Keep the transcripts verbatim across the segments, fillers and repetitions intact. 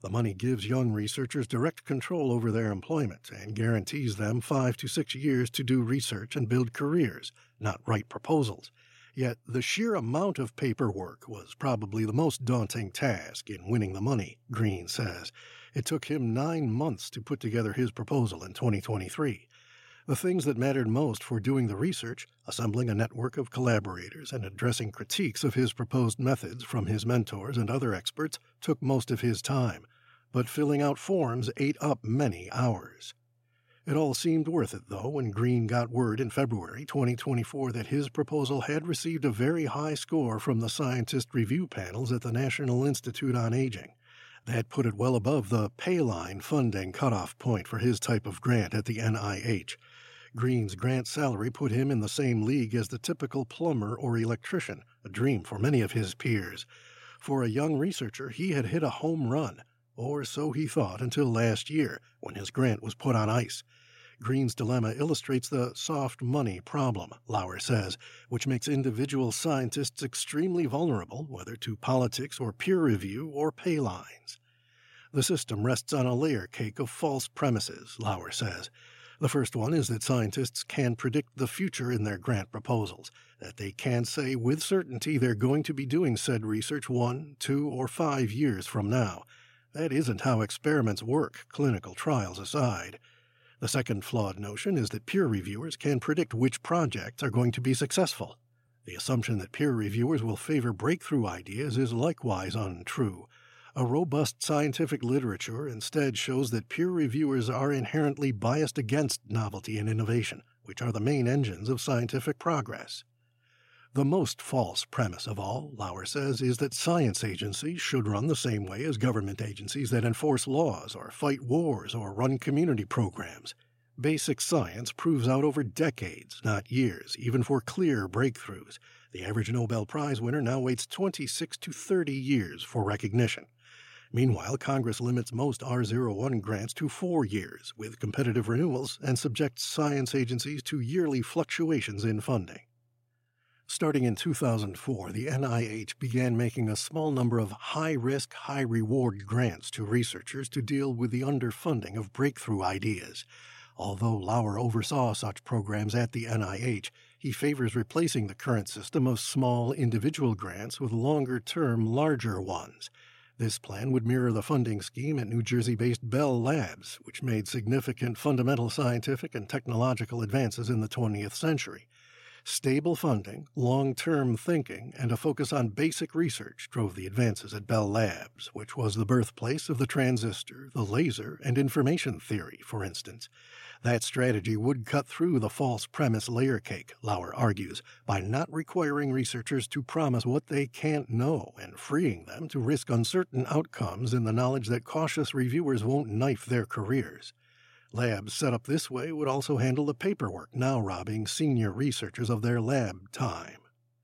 The money gives young researchers direct control over their employment and guarantees them five to six years to do research and build careers, not write proposals. Yet the sheer amount of paperwork was probably the most daunting task in winning the money, Green says. It took him nine months to put together his proposal in twenty twenty-three. The things that mattered most for doing the research, assembling a network of collaborators and addressing critiques of his proposed methods from his mentors and other experts, took most of his time, but filling out forms ate up many hours. It all seemed worth it, though, when Green got word in February twenty twenty-four that his proposal had received a very high score from the scientist review panels at the National Institute on Aging. That put it well above the pay-line funding cutoff point for his type of grant at the N I H. Green's grant salary put him in the same league as the typical plumber or electrician, a dream for many of his peers. For a young researcher, he had hit a home run, or so he thought until last year, when his grant was put on ice. Green's dilemma illustrates the soft money problem, Lauer says, which makes individual scientists extremely vulnerable, whether to politics or peer review or pay lines. The system rests on a layer cake of false premises, Lauer says. The first one is that scientists can predict the future in their grant proposals, that they can say with certainty they're going to be doing said research one, two, or five years from now. That isn't how experiments work, clinical trials aside. The second flawed notion is that peer reviewers can predict which projects are going to be successful. The assumption that peer reviewers will favor breakthrough ideas is likewise untrue. A robust scientific literature instead shows that peer reviewers are inherently biased against novelty and innovation, which are the main engines of scientific progress. The most false premise of all, Lauer says, is that science agencies should run the same way as government agencies that enforce laws or fight wars or run community programs. Basic science proves out over decades, not years, even for clear breakthroughs. The average Nobel Prize winner now waits twenty-six to thirty years for recognition. Meanwhile, Congress limits most R zero one grants to four years, with competitive renewals, and subjects science agencies to yearly fluctuations in funding. Starting in two thousand four, the N I H began making a small number of high-risk, high-reward grants to researchers to deal with the underfunding of breakthrough ideas. Although Lauer oversaw such programs at the N I H, he favors replacing the current system of small individual grants with longer-term, larger ones. This plan would mirror the funding scheme at New Jersey-based Bell Labs, which made significant fundamental scientific and technological advances in the twentieth century. Stable funding, long-term thinking, and a focus on basic research drove the advances at Bell Labs, which was the birthplace of the transistor, the laser, and information theory, for instance. That strategy would cut through the false premise layer cake, Lauer argues, by not requiring researchers to promise what they can't know and freeing them to risk uncertain outcomes in the knowledge that cautious reviewers won't knife their careers. Labs set up this way would also handle the paperwork now robbing senior researchers of their lab time.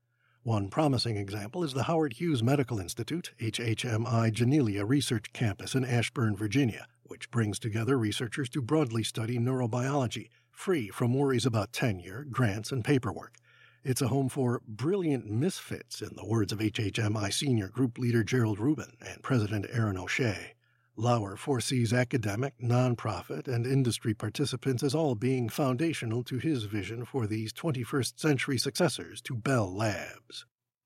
One promising example is the Howard Hughes Medical Institute, H H M I Janelia Research Campus in Ashburn, Virginia, which brings together researchers to broadly study neurobiology, free from worries about tenure, grants, and paperwork. It's a home for brilliant misfits, in the words of H H M I Senior Group Leader Gerald Rubin and President Aaron O'Shea. Lauer foresees academic, nonprofit, and industry participants as all being foundational to his vision for these twenty-first century successors to Bell Labs.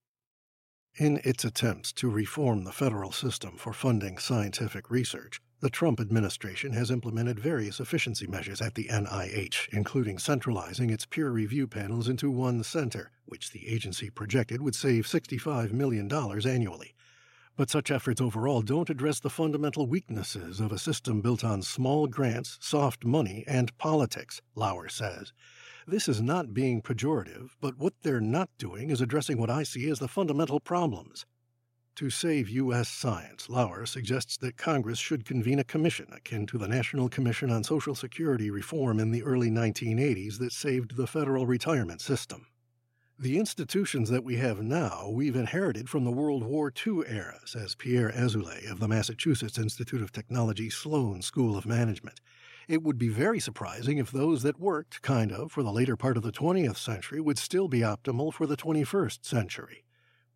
In its attempts to reform the federal system for funding scientific research, the Trump administration has implemented various efficiency measures at the N I H, including centralizing its peer review panels into one center, which the agency projected would save sixty-five million dollars annually. But such efforts overall don't address the fundamental weaknesses of a system built on small grants, soft money, and politics, Lauer says. This is not being pejorative, but what they're not doing is addressing what I see as the fundamental problems. To save U S science, Lauer suggests that Congress should convene a commission akin to the National Commission on Social Security Reform in the early nineteen eighties that saved the federal retirement system. The institutions that we have now we've inherited from the World War Two era, says Pierre Azoulay of the Massachusetts Institute of Technology Sloan School of Management. It would be very surprising if those that worked, kind of, for the later part of the twentieth century would still be optimal for the twenty-first century.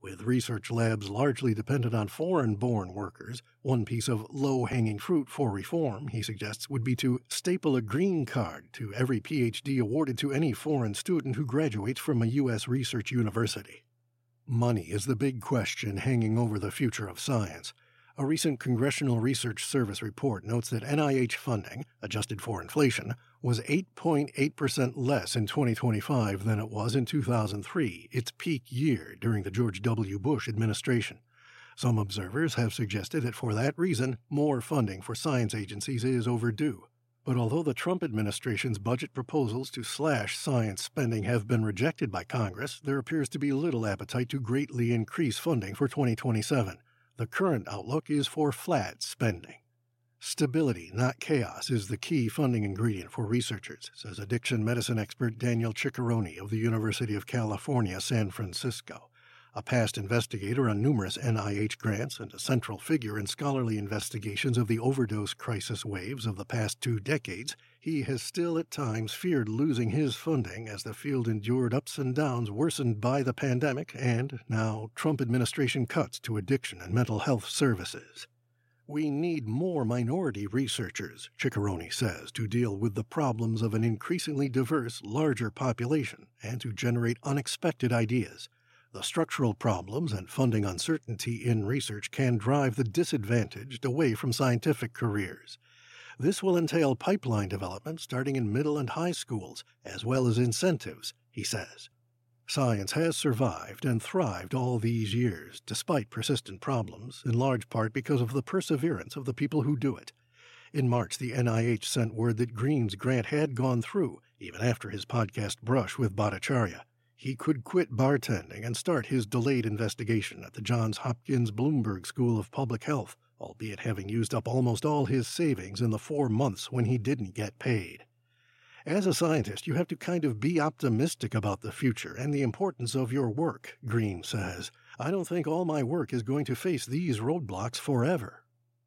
With research labs largely dependent on foreign-born workers, one piece of low-hanging fruit for reform, he suggests, would be to staple a green card to every P H D awarded to any foreign student who graduates from a U S research university. Money is the big question hanging over the future of science. A recent Congressional Research Service report notes that N I H funding, adjusted for inflation, was eight point eight percent less in twenty twenty-five than it was in two thousand three, its peak year during the George W. Bush administration. Some observers have suggested that for that reason, more funding for science agencies is overdue. But although the Trump administration's budget proposals to slash science spending have been rejected by Congress, there appears to be little appetite to greatly increase funding for twenty twenty-seven. The current outlook is for flat spending. Stability, not chaos, is the key funding ingredient for researchers, says addiction medicine expert Daniel Ciccarone of the University of California, San Francisco. A past investigator on numerous N I H grants and a central figure in scholarly investigations of the overdose crisis waves of the past two decades, he has still at times feared losing his funding as the field endured ups and downs worsened by the pandemic and, now, Trump administration cuts to addiction and mental health services. We need more minority researchers, Ciccarone says, to deal with the problems of an increasingly diverse, larger population and to generate unexpected ideas. The structural problems and funding uncertainty in research can drive the disadvantaged away from scientific careers. This will entail pipeline development starting in middle and high schools, as well as incentives, he says. Science has survived and thrived all these years, despite persistent problems, in large part because of the perseverance of the people who do it. In March, the N I H sent word that Green's grant had gone through, even after his podcast brush with Bhattacharya. He could quit bartending and start his delayed investigation at the Johns Hopkins Bloomberg School of Public Health, albeit having used up almost all his savings in the four months when he didn't get paid. As a scientist, you have to kind of be optimistic about the future and the importance of your work, Green says. I don't think all my work is going to face these roadblocks forever.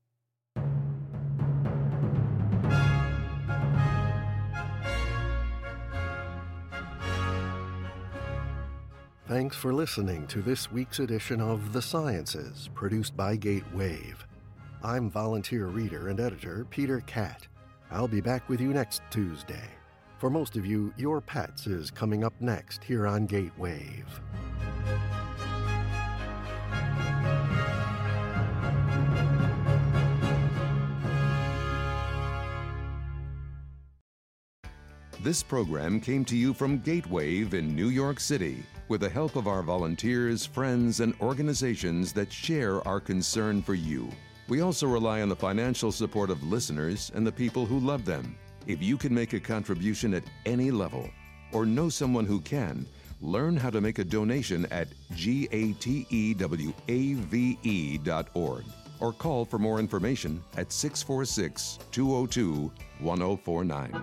Thanks for listening to this week's edition of The Sciences, produced by Gatewave. I'm volunteer reader and editor Peter Catt. I'll be back with you next Tuesday. For most of you, Your Pets is coming up next here on Gatewave. This program came to you from Gatewave in New York City, with the help of our volunteers, friends, and organizations that share our concern for you. We also rely on the financial support of listeners and the people who love them. If you can make a contribution at any level, or know someone who can, learn how to make a donation at gatewave dot org, or call for more information at six four six, two zero two, one zero four nine.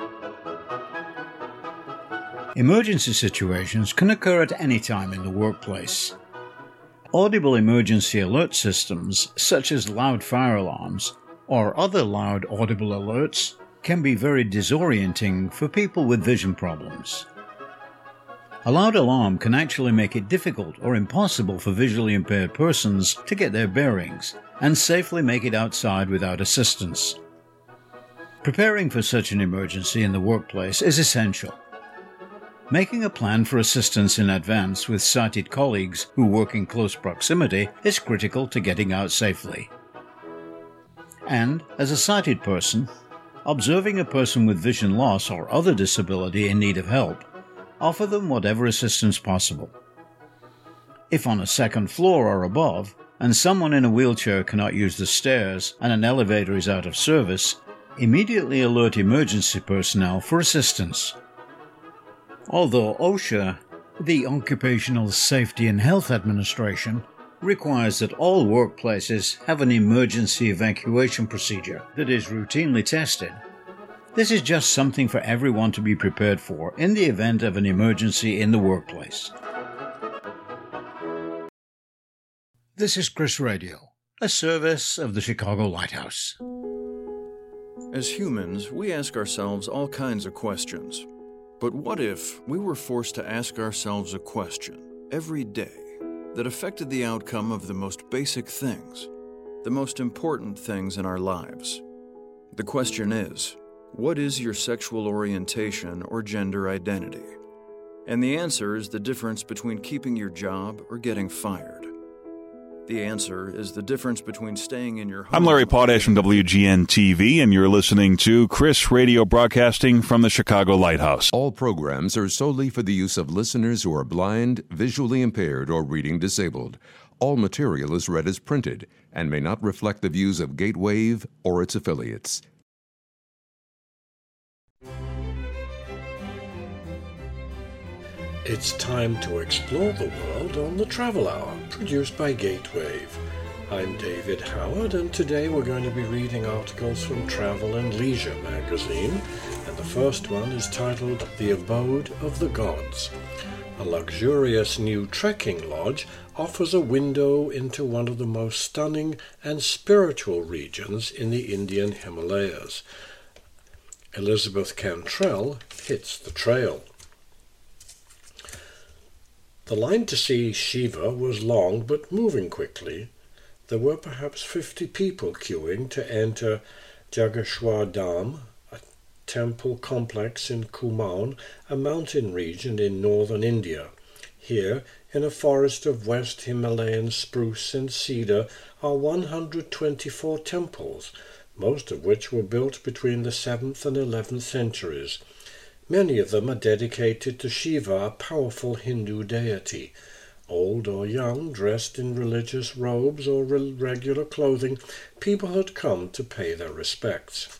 Emergency situations can occur at any time in the workplace. Audible emergency alert systems, such as loud fire alarms or other loud audible alerts, can be very disorienting for people with vision problems. A loud alarm can actually make it difficult or impossible for visually impaired persons to get their bearings and safely make it outside without assistance. Preparing for such an emergency in the workplace is essential. Making a plan for assistance in advance with sighted colleagues who work in close proximity is critical to getting out safely. And, as a sighted person, observing a person with vision loss or other disability in need of help, offer them whatever assistance possible. If on a second floor or above, and someone in a wheelchair cannot use the stairs and an elevator is out of service, immediately alert emergency personnel for assistance. Although OSHA, the Occupational Safety and Health Administration, requires that all workplaces have an emergency evacuation procedure that is routinely tested, this is just something for everyone to be prepared for in the event of an emergency in the workplace. This is Chris Radio, a service of the Chicago Lighthouse. As humans, we ask ourselves all kinds of questions. But what if we were forced to ask ourselves a question every day? that affected the outcome of the most basic things, the most important things in our lives. The question is, what is your sexual orientation or gender identity? And the answer is the difference between keeping your job or getting fired. The answer is the difference between staying in your home. I'm Larry Potash from W G N T V, and you're listening to Chris Radio broadcasting from the Chicago Lighthouse. All programs are solely for the use of listeners who are blind, visually impaired, or reading disabled. All material is read as printed and may not reflect the views of Gatewave or its affiliates. It's time to explore the world on the Travel Hour, produced by Gatewave. I'm David Howard, and today we're going to be reading articles from Travel and Leisure magazine, and the first one is titled The Abode of the Gods. A luxurious new trekking lodge offers a window into one of the most stunning and spiritual regions in the Indian Himalayas. Elizabeth Cantrell hits the trail. The line to see Shiva was long but moving quickly. There were perhaps fifty people queuing to enter Jageshwar Dham, a temple complex in Kumaon, a mountain region in northern India. Here, in a forest of West Himalayan spruce and cedar, are one hundred twenty-four temples, most of which were built between the seventh and eleventh centuries. Many of them are dedicated to Shiva, a powerful Hindu deity. Old or young, dressed in religious robes or regular clothing, people had come to pay their respects.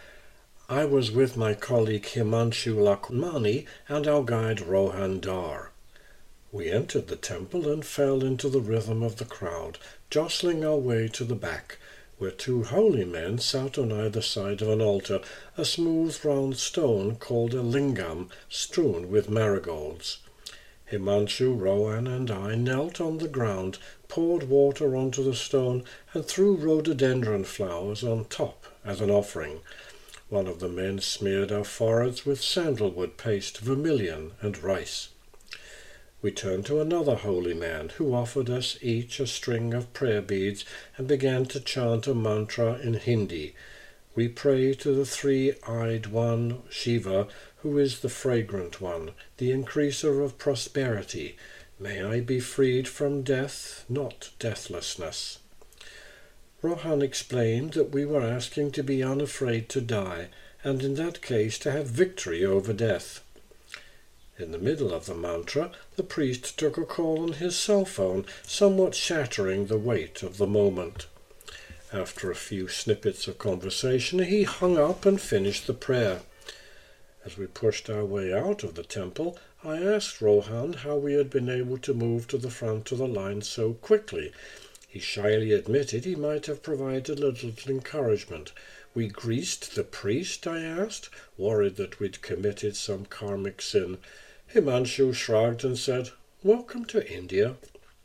I was with my colleague Himanshu Lakmani and our guide Rohan Dar. We entered the temple and fell into the rhythm of the crowd, jostling our way to the back, where two holy men sat on either side of an altar, a smooth round stone called a lingam, strewn with marigolds. Himanshu, Rohan, and I knelt on the ground, poured water onto the stone, and threw rhododendron flowers on top as an offering. One of the men smeared our foreheads with sandalwood paste, vermilion, and rice. We turned to another holy man, who offered us each a string of prayer beads and began to chant a mantra in Hindi. We pray to the three-eyed one, Shiva, who is the fragrant one, the increaser of prosperity. May I be freed from death, not deathlessness. Rohan explained that we were asking to be unafraid to die, and in that case to have victory over death. In the middle of the mantra, the priest took a call on his cell phone, somewhat shattering the weight of the moment. After a few snippets of conversation, he hung up and finished the prayer. As we pushed our way out of the temple, I asked Rohan how we had been able to move to the front of the line so quickly. He shyly admitted he might have provided a little encouragement. We greased the priest, I asked, worried that we'd committed some karmic sin. Himanshu shrugged and said, "Welcome to India."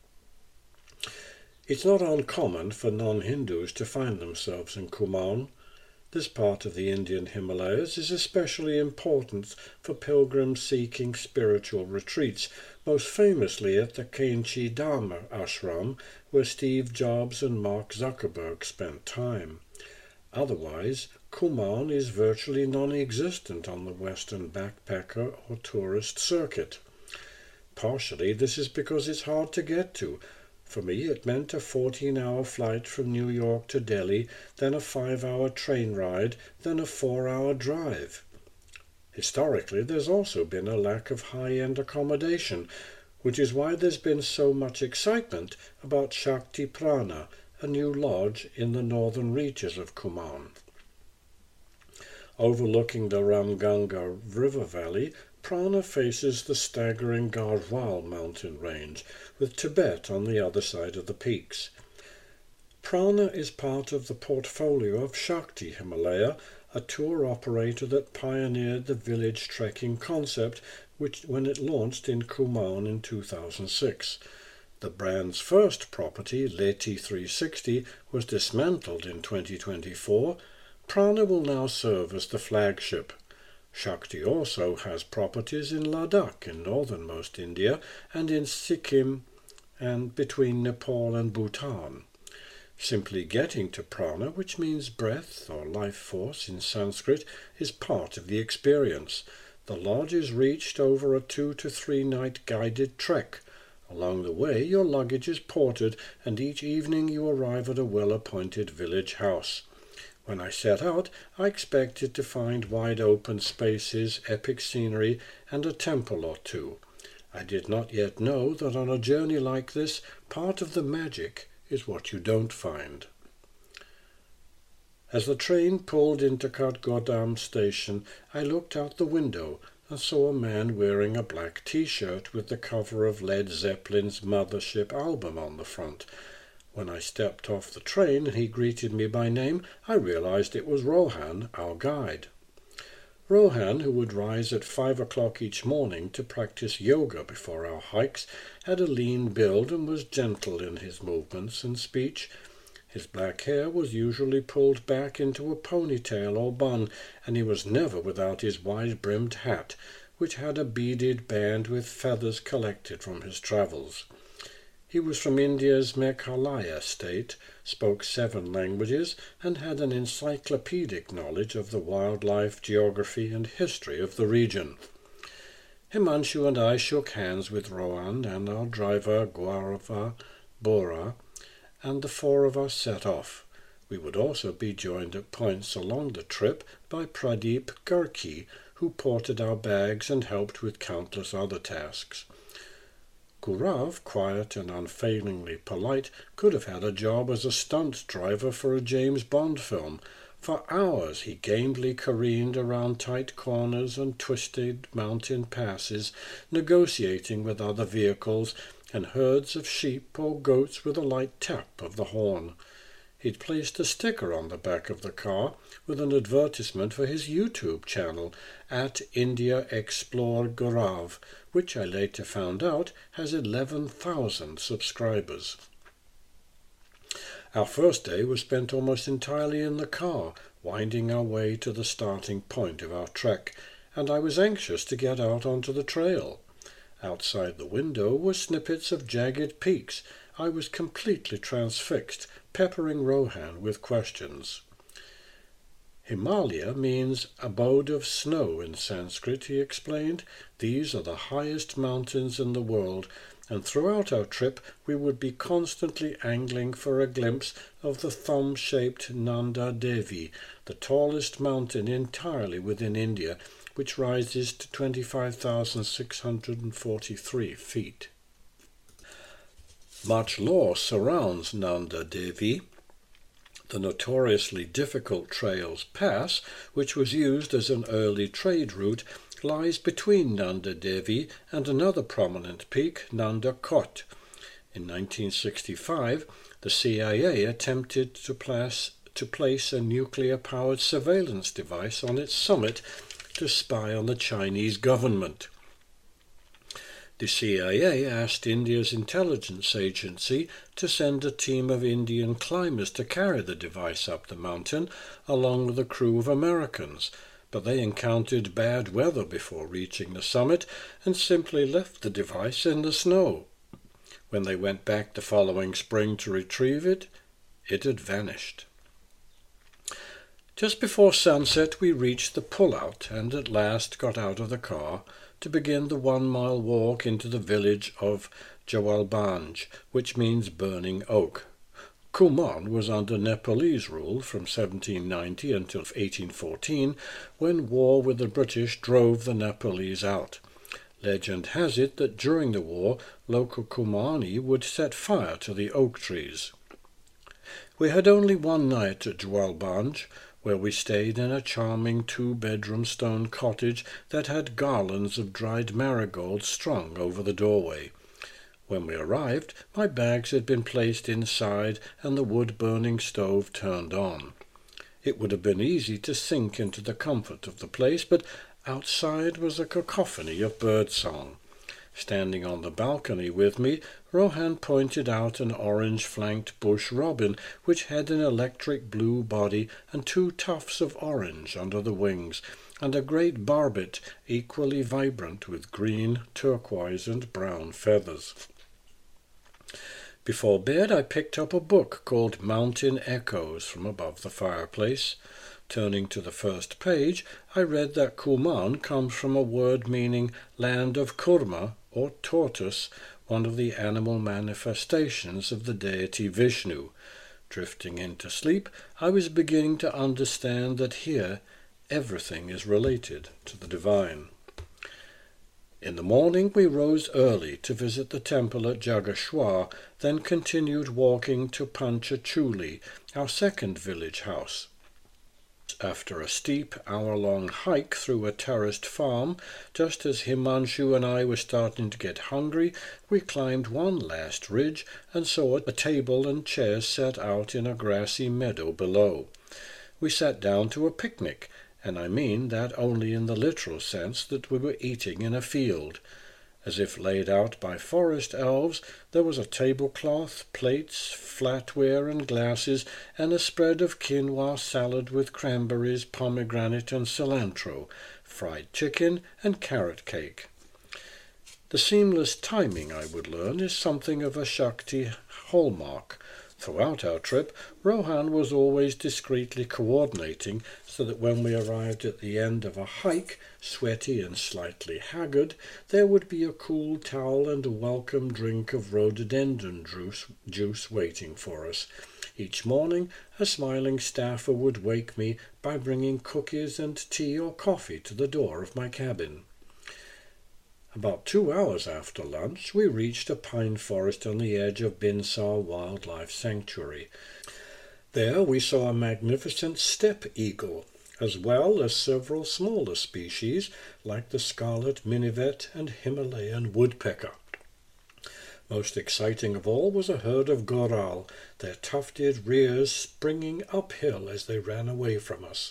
It's not uncommon for non-Hindus to find themselves in Kumaon. This part of the Indian Himalayas is especially important for pilgrims seeking spiritual retreats, most famously at the Kainchi Dharma ashram, where Steve Jobs and Mark Zuckerberg spent time. Otherwise, Kumaon is virtually non-existent on the Western backpacker or tourist circuit. Partially this is because it's hard to get to. For me, it meant a fourteen-hour flight from New York to Delhi, then a five-hour train ride, then a four-hour drive. Historically, there's also been a lack of high-end accommodation, which is why there's been so much excitement about Shakti Prana, a new lodge in the northern reaches of Kumaon. Overlooking the Ramganga river valley, Prana faces the staggering Garhwal mountain range, with Tibet on the other side of the peaks. Prana is part of the portfolio of Shakti Himalaya, a tour operator that pioneered the village trekking concept which, when it launched in Kumaon in two thousand six. The brand's first property, Leti three sixty, was dismantled in twenty twenty-four. Prana will now serve as the flagship. Shakti also has properties in Ladakh in northernmost India and in Sikkim and between Nepal and Bhutan. Simply getting to prana, which means breath or life force in Sanskrit, is part of the experience. The lodge is reached over a two to three night guided trek. Along the way, your luggage is ported, and each evening you arrive at a well-appointed village house. When I set out, I expected to find wide open spaces, epic scenery, and a temple or two. I did not yet know that on a journey like this, part of the magic is what you don't find. As the train pulled into Kathgodam station, I looked out the window and saw a man wearing a black T-shirt with the cover of Led Zeppelin's Mothership album on the front. When I stepped off the train and he greeted me by name, I realized it was Rohan, our guide. Rohan, who would rise at five o'clock each morning to practice yoga before our hikes, had a lean build and was gentle in his movements and speech. His black hair was usually pulled back into a ponytail or bun, and he was never without his wide-brimmed hat, which had a beaded band with feathers collected from his travels. He was from India's Meghalaya state, spoke seven languages, and had an encyclopedic knowledge of the wildlife, geography, and history of the region. Himanshu and I shook hands with Rohan and our driver Gaurav Bora, and the four of us set off. We would also be joined at points along the trip by Pradeep Garki, who ported our bags and helped with countless other tasks. Gaurav, quiet and unfailingly polite, could have had a job as a stunt driver for a James Bond film. For hours he gamely careened around tight corners and twisted mountain passes, negotiating with other vehicles and herds of sheep or goats with a light tap of the horn. He'd placed a sticker on the back of the car with an advertisement for his YouTube channel, at India Explore Gaurav, which I later found out has eleven thousand subscribers. Our first day was spent almost entirely in the car, winding our way to the starting point of our trek, and I was anxious to get out onto the trail. Outside the window were snippets of jagged peaks. I was completely transfixed, peppering Rohan with questions. Himalaya means abode of snow in Sanskrit, he explained. These are the highest mountains in the world, and throughout our trip we would be constantly angling for a glimpse of the thumb-shaped Nanda Devi, the tallest mountain entirely within India, which rises to twenty-five thousand six hundred forty-three feet. Much lore surrounds Nanda Devi. The notoriously difficult Trails Pass, which was used as an early trade route, lies between Nanda Devi and another prominent peak, Nanda Kot. In nineteen sixty-five, the C I A attempted to place, to place a nuclear-powered surveillance device on its summit to spy on the Chinese government. The C I A asked India's intelligence agency to send a team of Indian climbers to carry the device up the mountain, along with a crew of Americans, but they encountered bad weather before reaching the summit and simply left the device in the snow. When they went back the following spring to retrieve it, it had vanished. Just before sunset we reached the pull-out and at last got out of the car to begin the one-mile walk into the village of Jawalbanj, which means burning oak. Kumaon was under Nepalese rule from seventeen ninety until eighteen fourteen, when war with the British drove the Nepalese out. Legend has it that during the war, local Kumaoni would set fire to the oak trees. We had only one night at Jawalbanj, where we stayed in a charming two-bedroom stone cottage that had garlands of dried marigolds strung over the doorway. When we arrived, my bags had been placed inside and the wood-burning stove turned on. It would have been easy to sink into the comfort of the place, but outside was a cacophony of birdsong. Standing on the balcony with me, Rohan pointed out an orange-flanked bush robin, which had an electric blue body and two tufts of orange under the wings, and a great barbet equally vibrant with green, turquoise, and brown feathers. Before bed, I picked up a book called Mountain Echoes from above the fireplace. Turning to the first page, I read that Kuman comes from a word meaning land of Kurma, or tortoise, one of the animal manifestations of the deity Vishnu. Drifting into sleep, I was beginning to understand that here everything is related to the divine. In the morning we rose early to visit the temple at Jageshwar, then continued walking to Panchachuli, our second village house. After a steep hour-long hike through a terraced farm, just as Himanshu and I were starting to get hungry, we climbed one last ridge and saw a table and chairs set out in a grassy meadow below. We sat down to a picnic, and I mean that only in the literal sense that we were eating in a field. As if laid out by forest elves, there was a tablecloth, plates, flatware and glasses, and a spread of quinoa salad with cranberries, pomegranate and cilantro, fried chicken and carrot cake. The seamless timing, I would learn, is something of a Shakti hallmark. Throughout our trip, Rohan was always discreetly coordinating so that when we arrived at the end of a hike, sweaty and slightly haggard, there would be a cool towel and a welcome drink of rhododendron juice, juice waiting for us. Each morning, a smiling staffer would wake me by bringing cookies and tea or coffee to the door of my cabin. About two hours after lunch, we reached a pine forest on the edge of Binsar Wildlife Sanctuary. There we saw a magnificent steppe eagle, as well as several smaller species like the scarlet minivet and Himalayan woodpecker. Most exciting of all was a herd of goral, their tufted rears springing uphill as they ran away from us.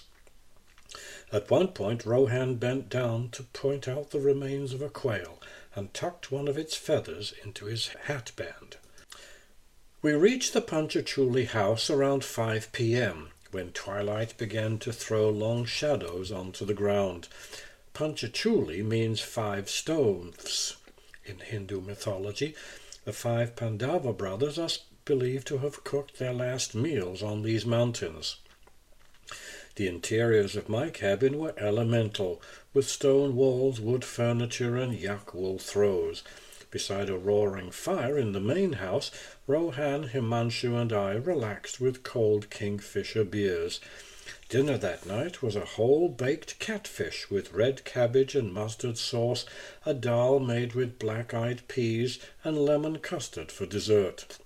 At one point Rohan bent down to point out the remains of a quail and tucked one of its feathers into his hatband. We reached the Panchachuli house around five p.m., when twilight began to throw long shadows onto the ground. Panchachuli means five stoves. In Hindu mythology, the five Pandava brothers are believed to have cooked their last meals on these mountains. The interiors of my cabin were elemental, with stone walls, wood furniture, and yak wool throws. Beside a roaring fire in the main house, Rohan, Himanshu, and I relaxed with cold kingfisher beers. Dinner that night was a whole baked catfish with red cabbage and mustard sauce, a dal made with black-eyed peas, and lemon custard for dessert.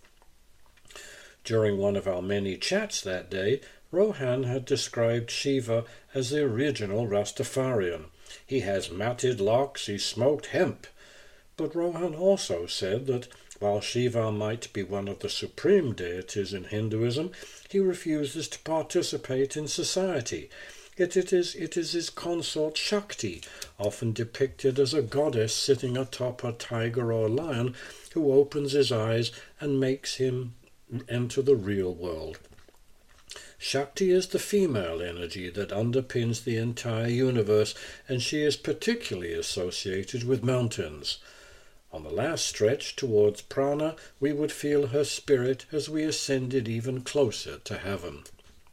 During one of our many chats that day, Rohan had described Shiva as the original Rastafarian. He has matted locks, he smoked hemp. But Rohan also said that while Shiva might be one of the supreme deities in Hinduism, he refuses to participate in society. Yet it is, it is his consort Shakti, often depicted as a goddess sitting atop a tiger or lion, who opens his eyes and makes him enter the real world. Shakti is the female energy that underpins the entire universe, and she is particularly associated with mountains. On the last stretch towards Prana, we would feel her spirit as we ascended even closer to heaven.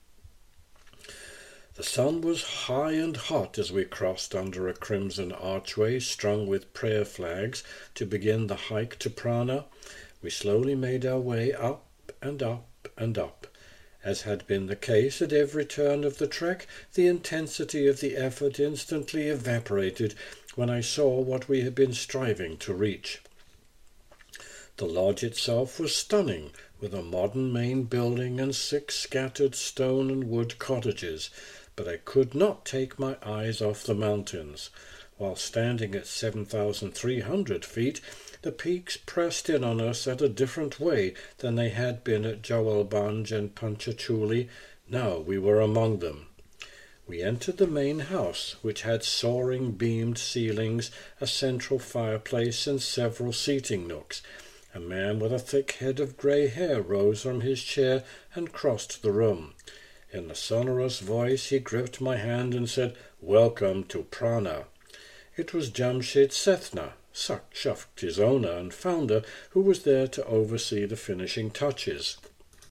The sun was high and hot as we crossed under a crimson archway strung with prayer flags to begin the hike to Prana. We slowly made our way up and up and up. As had been the case at every turn of the trek, the intensity of the effort instantly evaporated when I saw what we had been striving to reach. The lodge itself was stunning, with a modern main building and six scattered stone and wood cottages, but I could not take my eyes off the mountains. While standing at seven thousand three hundred feet, the peaks pressed in on us at a different way than they had been at Jawalbanj and Panchachuli. Now we were among them. We entered the main house, which had soaring beamed ceilings, a central fireplace, and several seating nooks. A man with a thick head of grey hair rose from his chair and crossed the room. In a sonorous voice he gripped my hand and said, "Welcome to Prana." It was Jamshed Sethna, Shakti's owner and founder, who was there to oversee the finishing touches.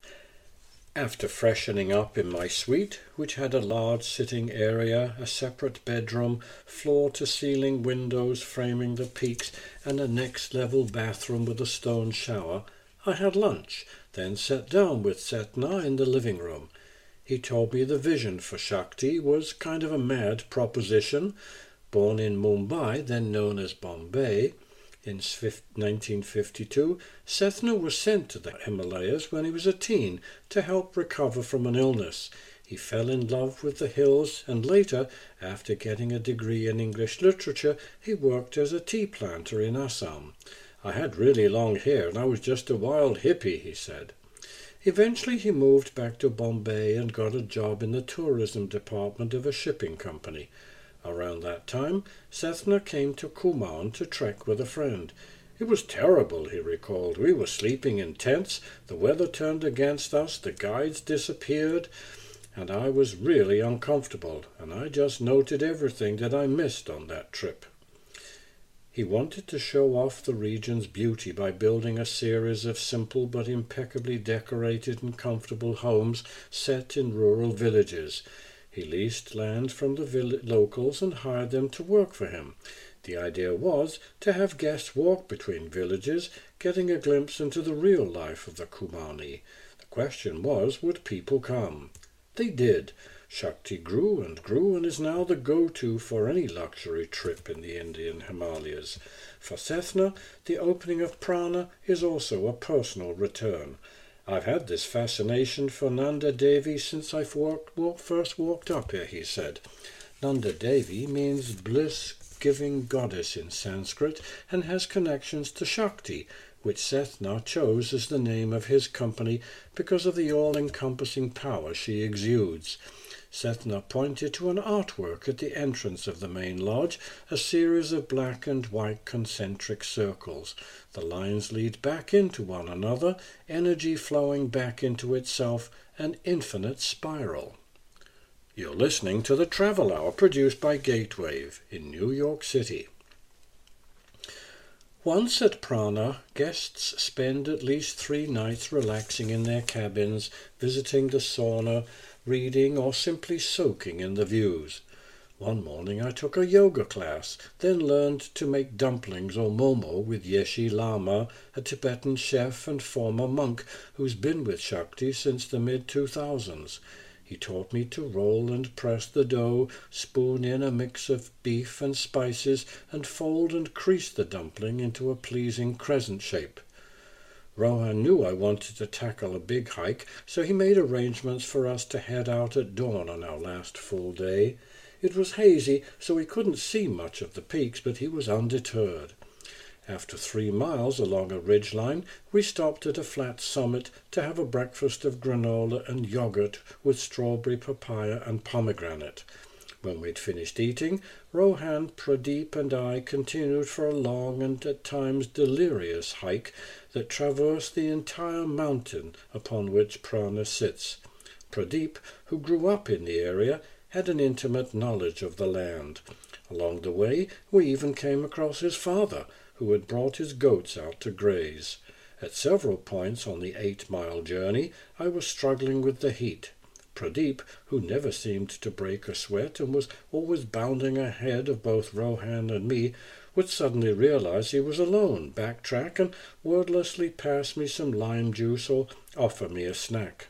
After freshening up in my suite, which had a large sitting area, a separate bedroom, floor-to-ceiling windows framing the peaks, and a next-level bathroom with a stone shower, I had lunch, then sat down with Setna in the living room. He told me the vision for Shakti was kind of a mad proposition. Born in Mumbai, then known as Bombay, in nineteen fifty-two, Setna was sent to the Himalayas when he was a teen to help recover from an illness. He fell in love with the hills, and later, after getting a degree in English literature, he worked as a tea planter in Assam. I had really long hair and I was just a wild hippie, he said. Eventually he moved back to Bombay and got a job in the tourism department of a shipping company. Around that time, Setna came to Kumaon to trek with a friend. It was terrible, he recalled. We were sleeping in tents, the weather turned against us, the guides disappeared, and I was really uncomfortable, and I just noted everything that I missed on that trip. He wanted to show off the region's beauty by building a series of simple but impeccably decorated and comfortable homes set in rural villages. He leased land from the vill- locals and hired them to work for him. The idea was to have guests walk between villages, getting a glimpse into the real life of the Kumani. The question was, would people come? They did. Shakti grew and grew and is now the go-to for any luxury trip in the Indian Himalayas. For Setna, the opening of Prana is also a personal return. I've had this fascination for Nanda Devi since I walked, walked, first walked up here, he said. Nanda Devi means bliss-giving goddess in Sanskrit and has connections to Shakti, which Setna chose as the name of his company because of the all-encompassing power she exudes. Setna pointed to an artwork at the entrance of the main lodge, a series of black and white concentric circles. The lines lead back into one another, energy flowing back into itself, an infinite spiral. You're listening to the Travel Hour produced by Gatewave in New York City. Once at Prana, guests spend at least three nights relaxing in their cabins, visiting the sauna, reading, or simply soaking in the views. One morning I took a yoga class, then learned to make dumplings or momo with Yeshi Lama, a Tibetan chef and former monk who's been with Shakti since the mid two thousands. He taught me to roll and press the dough, spoon in a mix of beef and spices, and fold and crease the dumpling into a pleasing crescent shape. Rohan knew I wanted to tackle a big hike, so he made arrangements for us to head out at dawn on our last full day. It was hazy, so we couldn't see much of the peaks, but he was undeterred. After three miles along a ridgeline, we stopped at a flat summit to have a breakfast of granola and yogurt with strawberry, papaya, and pomegranate. When we'd finished eating, Rohan, Pradeep, and I continued for a long and at times delirious hike that traversed the entire mountain upon which Prana sits. Pradeep, who grew up in the area, had an intimate knowledge of the land. Along the way, we even came across his father, who had brought his goats out to graze. At several points on the eight-mile journey, I was struggling with the heat. Pradeep, who never seemed to break a sweat and was always bounding ahead of both Rohan and me, would suddenly realize he was alone, backtrack, and wordlessly pass me some lime juice or offer me a snack.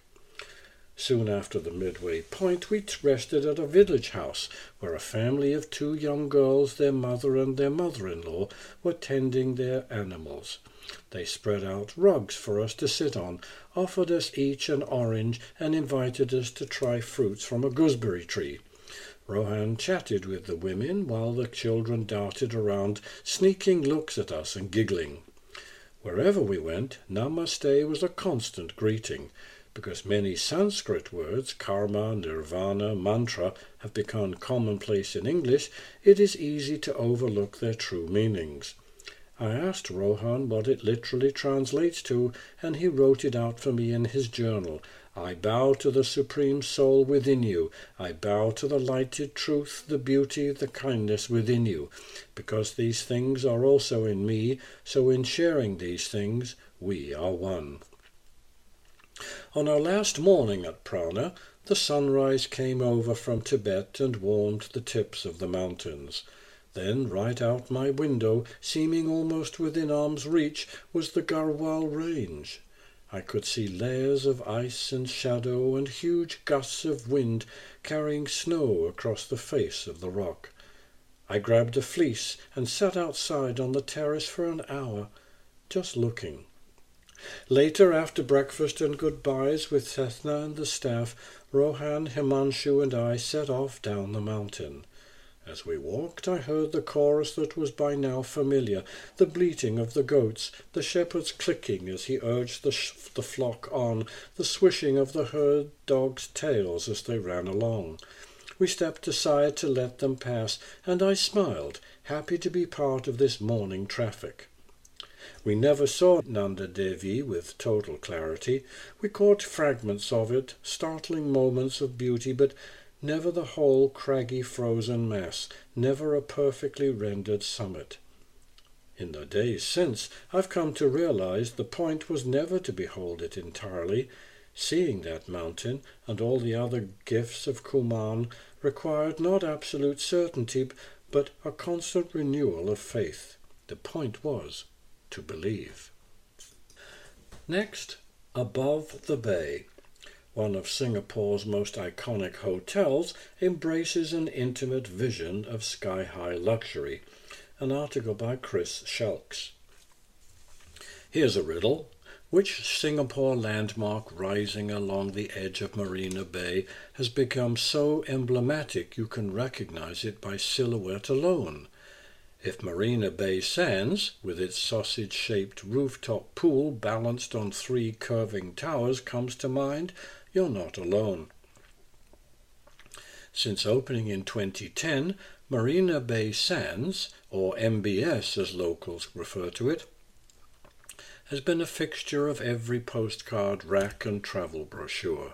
Soon after the midway point, we rested at a village house where a family of two young girls, their mother and their mother-in-law, were tending their animals. They spread out rugs for us to sit on, offered us each an orange, and invited us to try fruits from a gooseberry tree. Rohan chatted with the women while the children darted around, sneaking looks at us and giggling. Wherever we went, Namaste was a constant greeting. Because many Sanskrit words, karma, nirvana, mantra, have become commonplace in English, it is easy to overlook their true meanings. I asked Rohan what it literally translates to, and he wrote it out for me in his journal. I bow to the Supreme Soul within you. I bow to the lighted truth, the beauty, the kindness within you. Because these things are also in me, so in sharing these things, we are one. On our last morning at Prana, the sunrise came over from Tibet and warmed the tips of the mountains. Then, right out my window, seeming almost within arm's reach, was the Garhwal Range. I could see layers of ice and shadow and huge gusts of wind carrying snow across the face of the rock. I grabbed a fleece and sat outside on the terrace for an hour, just looking. Later, after breakfast and goodbyes with Sethna and the staff, Rohan, Himanshu and I set off down the mountain. As we walked, I heard the chorus that was by now familiar, the bleating of the goats, the shepherd's clicking as he urged the, sh- the flock on, the swishing of the herd dogs' tails as they ran along. We stepped aside to let them pass, and I smiled, happy to be part of this morning traffic. We never saw Nanda Devi with total clarity. We caught fragments of it, startling moments of beauty, but never the whole craggy frozen mass, never a perfectly rendered summit. In the days since, I've come to realize the point was never to behold it entirely. Seeing that mountain and all the other gifts of Kuman required not absolute certainty, but a constant renewal of faith. The point was to believe. Next, Above the Bay. One of Singapore's most iconic hotels embraces an intimate vision of sky-high luxury. An article by Chris Shelks. Here's a riddle. Which Singapore landmark rising along the edge of Marina Bay has become so emblematic you can recognize it by silhouette alone? If Marina Bay Sands, with its sausage-shaped rooftop pool balanced on three curving towers, comes to mind, you're not alone. Since opening in twenty ten, Marina Bay Sands, or M B S as locals refer to it, has been a fixture of every postcard, rack and travel brochure.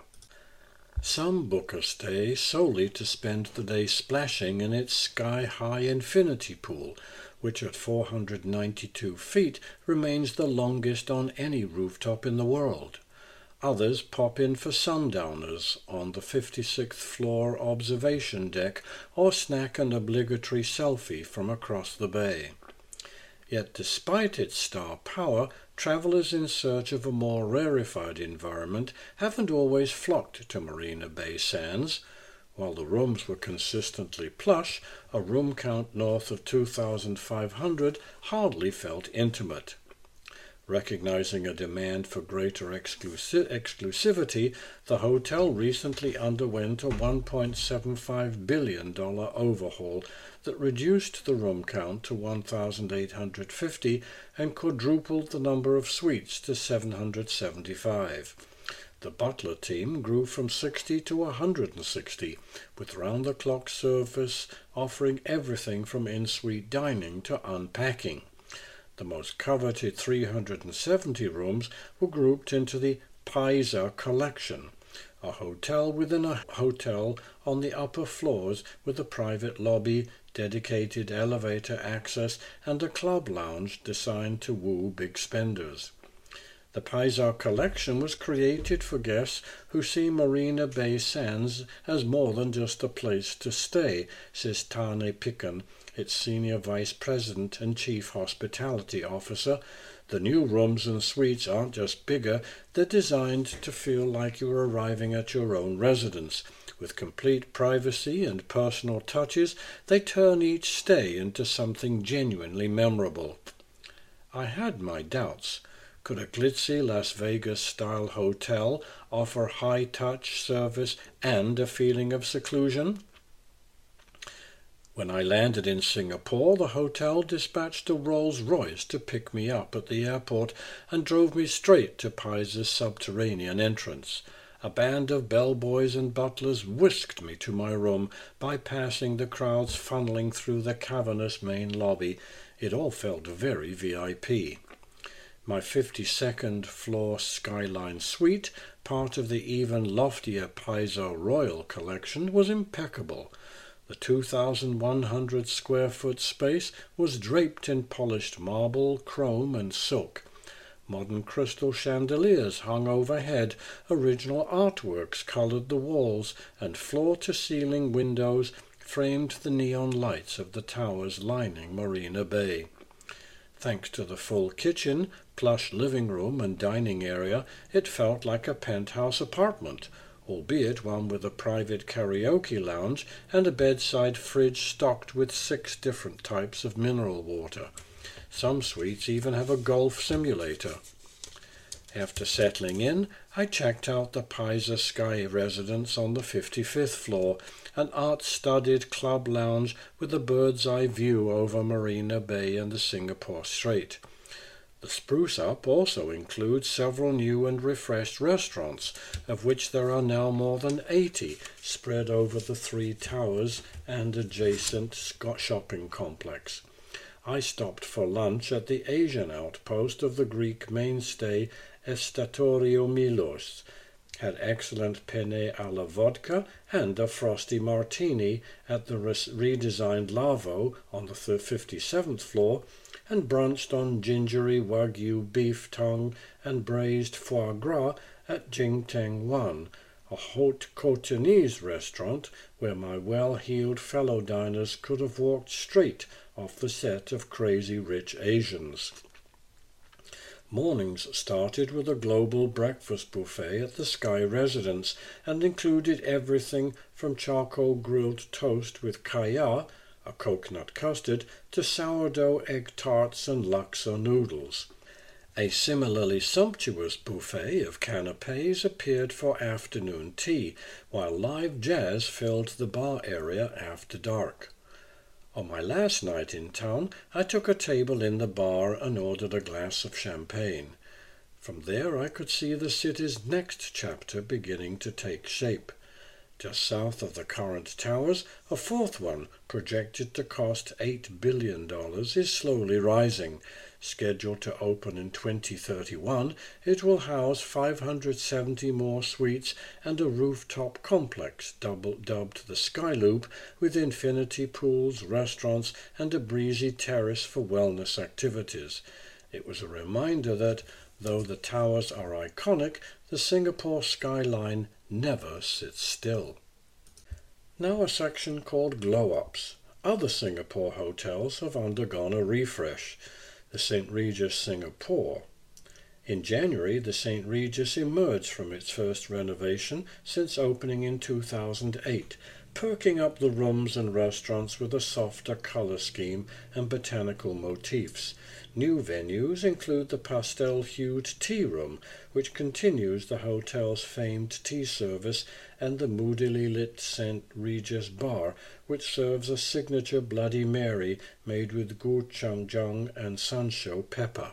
Some book a stay solely to spend the day splashing in its sky-high infinity pool, which at four hundred ninety-two feet remains the longest on any rooftop in the world. Others pop in for sundowners on the fifty-sixth floor observation deck or snack an obligatory selfie from across the bay. Yet despite its star power, travellers in search of a more rarefied environment haven't always flocked to Marina Bay Sands. While the rooms were consistently plush, a room count north of two thousand five hundred hardly felt intimate. Recognizing a demand for greater exclusi- exclusivity, the hotel recently underwent a one point seven five billion dollars overhaul that reduced the room count to one thousand eight hundred fifty and quadrupled the number of suites to seven hundred seventy-five. The butler team grew from sixty to one hundred sixty, with round-the-clock service offering everything from in-suite dining to unpacking. The most coveted three hundred seventy rooms were grouped into the Paisa Collection, a hotel within a hotel on the upper floors with a private lobby, dedicated elevator access, and a club lounge designed to woo big spenders. The Paisa Collection was created for guests who see Marina Bay Sands as more than just a place to stay, says Tane Picken, its Senior Vice President and Chief Hospitality Officer. The new rooms and suites aren't just bigger, they're designed to feel like you're arriving at your own residence. With complete privacy and personal touches, they turn each stay into something genuinely memorable. I had my doubts. Could a glitzy Las Vegas-style hotel offer high-touch service and a feeling of seclusion? When I landed in Singapore, the hotel dispatched a Rolls-Royce to pick me up at the airport and drove me straight to Paisa's subterranean entrance. A band of bellboys and butlers whisked me to my room, bypassing the crowds funneling through the cavernous main lobby. It all felt very V I P. My fifty-second floor skyline suite, part of the even loftier Paizo Royal collection, was impeccable. The two thousand one hundred square foot space was draped in polished marble, chrome, and silk. Modern crystal chandeliers hung overhead, original artworks coloured the walls, and floor-to-ceiling windows framed the neon lights of the towers lining Marina Bay. Thanks to the full kitchen, plush living room, and dining area, it felt like a penthouse apartment, albeit one with a private karaoke lounge and a bedside fridge stocked with six different types of mineral water. Some suites even have a golf simulator. After settling in, I checked out the Paizo Sky residence on the fifty-fifth floor, an art-studded club lounge with a bird's-eye view over Marina Bay and the Singapore Strait. The spruce-up also includes several new and refreshed restaurants, of which there are now more than eighty spread over the three towers and adjacent shopping complex. I stopped for lunch at the Asian outpost of the Greek mainstay Estatorio Milos, had excellent penne alla vodka and a frosty martini at the redesigned Lavo on the fifty-seventh floor, and brunched on gingery Wagyu beef tongue and braised foie gras at Jingteng One, a haute Cotonese restaurant where my well-heeled fellow diners could have walked straight off the set of Crazy Rich Asians. Mornings started with a global breakfast buffet at the Sky Residence and included everything from charcoal grilled toast with kaya, a coconut custard, to sourdough egg tarts and laksa noodles. A similarly sumptuous buffet of canapés appeared for afternoon tea, while live jazz filled the bar area after dark. On my last night in town, I took a table in the bar and ordered a glass of champagne. From there I could see the city's next chapter beginning to take shape. Just south of the current towers, a fourth one, projected to cost eight billion dollars, is slowly rising. Scheduled to open in twenty thirty-one, it will house five hundred seventy more suites and a rooftop complex double, dubbed the Skyloop, with infinity pools, restaurants, and a breezy terrace for wellness activities. It was a reminder that, though the towers are iconic, the Singapore skyline never sits still. Now a section called Glow-Ups. Other Singapore hotels have undergone a refresh. The Saint Regis Singapore. In January, the Saint Regis emerged from its first renovation since opening in two thousand eight, perking up the rooms and restaurants with a softer colour scheme and botanical motifs. New venues include the pastel-hued tea room, which continues the hotel's famed tea service, and the moodily lit Saint Regis bar, which serves a signature Bloody Mary made with gochujang and sansho pepper.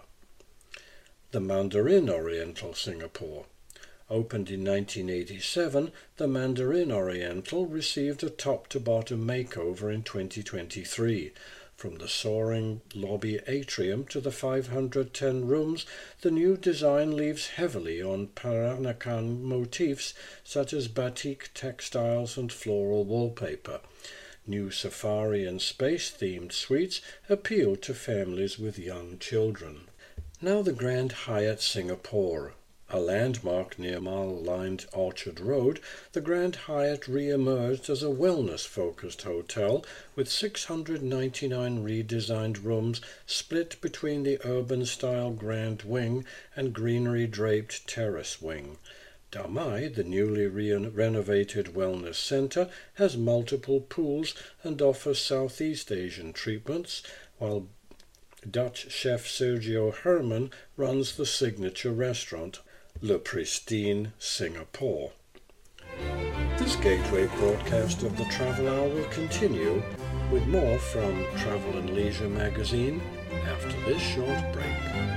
The Mandarin Oriental Singapore. Opened in nineteen eighty-seven, the Mandarin Oriental received a top-to-bottom makeover in twenty twenty-three. From the soaring lobby atrium to the five hundred ten rooms, the new design leaves heavily on Peranakan motifs such as batik textiles and floral wallpaper. New safari and space-themed suites appeal to families with young children. Now the Grand Hyatt Singapore. A landmark near Mall-lined Orchard Road, the Grand Hyatt re-emerged as a wellness-focused hotel with six hundred ninety-nine redesigned rooms split between the urban-style Grand Wing and greenery-draped Terrace Wing. Damai, the newly re- renovated wellness centre, has multiple pools and offers Southeast Asian treatments, while Dutch chef Sergio Herman runs the signature restaurant, Le Pristine Singapore. This Gateway broadcast of the Travel Hour will continue with more from Travel and Leisure magazine after this short break.